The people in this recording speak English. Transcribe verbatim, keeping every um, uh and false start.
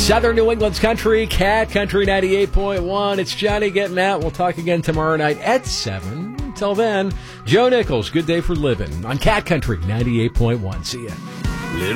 Southern New England's country, Cat Country ninety-eight point one. It's Johnny getting out. We'll talk again tomorrow night at seven. Until then, Joe Nichols, Good Day for Living on Cat Country ninety-eight point one. See ya.